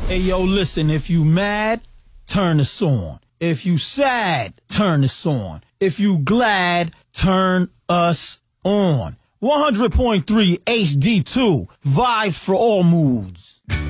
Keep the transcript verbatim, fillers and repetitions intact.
Hey, yo, listen, if you mad, turn this on. If you sad, turn this on. If you glad, turn us on. one hundred point three H D two, vibes for all moods.